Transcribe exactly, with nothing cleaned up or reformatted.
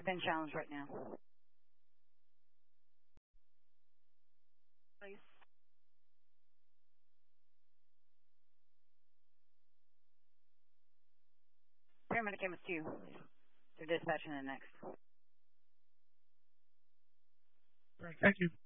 I've been challenged right now. Please. Paramedic M S two. They're dispatching the next. All right, thank you.